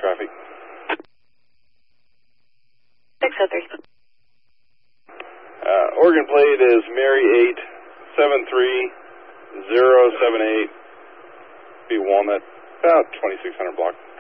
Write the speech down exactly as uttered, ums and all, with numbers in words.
traffic. six oh three. Uh, Oregon plate is Mary eight seven three zero seven eight. Be Walnut, about twenty-six hundred block.